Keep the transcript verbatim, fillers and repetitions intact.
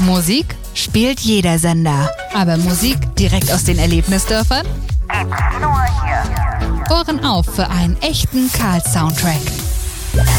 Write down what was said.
Musik spielt jeder Sender. Aber Musik direkt aus den Erlebnisdörfern? Gibt's nur hier. Ohren auf für einen echten Karl-Soundtrack.